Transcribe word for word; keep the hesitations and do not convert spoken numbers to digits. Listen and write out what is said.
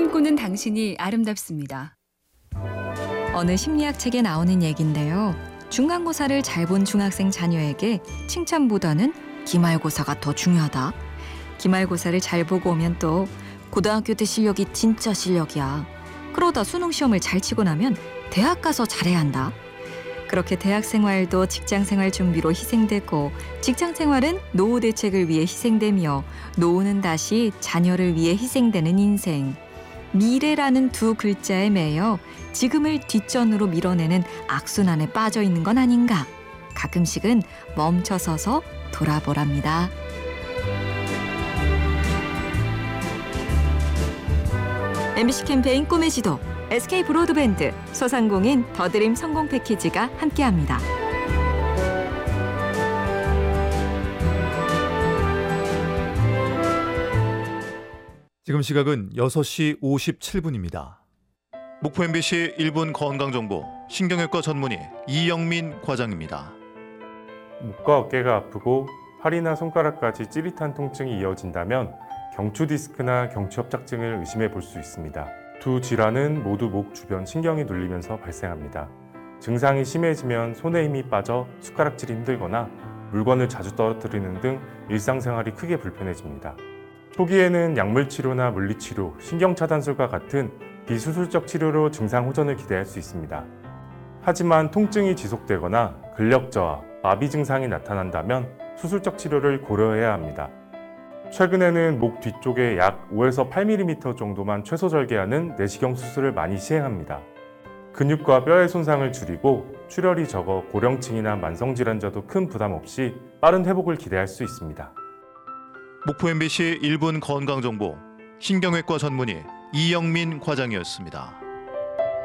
꿈꾸는 당신이 아름답습니다. 어느 심리학 책에 나오는 얘긴데요. 중간고사를 잘 본 중학생 자녀에게 칭찬보다는 기말고사가 더 중요하다. 기말고사를 잘 보고 오면 또 고등학교 때 실력이 진짜 실력이야. 그러다 수능 시험을 잘 치고 나면 대학 가서 잘해야 한다. 그렇게 대학 생활도 직장 생활 준비로 희생되고 직장 생활은 노후 대책을 위해 희생되며 노후는 다시 자녀를 위해 희생되는 인생. 미래라는 두 글자에 매여 지금을 뒷전으로 밀어내는 악순환에 빠져 있는 건 아닌가. 가끔씩은 멈춰서서 돌아보랍니다. 엠비씨 캠페인 꿈의 지도, 에스케이 브로드밴드, 소상공인 더드림 성공 패키지가 함께합니다. 지금 시각은 여섯 시 오십칠 분입니다. 목포 엠비씨 일 분 건강정보 신경외과 전문의 이영민 과장입니다. 목과 어깨가 아프고 팔이나 손가락까지 찌릿한 통증이 이어진다면 경추 디스크나 경추 협착증을 의심해 볼 수 있습니다. 두 질환은 모두 목 주변 신경이 눌리면서 발생합니다. 증상이 심해지면 손에 힘이 빠져 숟가락질이 힘들거나 물건을 자주 떨어뜨리는 등 일상생활이 크게 불편해집니다. 초기에는 약물치료나 물리치료, 신경차단술과 같은 비수술적 치료로 증상 호전을 기대할 수 있습니다. 하지만 통증이 지속되거나 근력저하, 마비 증상이 나타난다면 수술적 치료를 고려해야 합니다. 최근에는 목 뒤쪽에 약 오에서 팔 밀리미터 정도만 최소 절개하는 내시경 수술을 많이 시행합니다. 근육과 뼈의 손상을 줄이고 출혈이 적어 고령층이나 만성질환자도 큰 부담 없이 빠른 회복을 기대할 수 있습니다. 목포 엠비씨 일 분 건강정보 신경외과 전문의 이영민 과장이었습니다.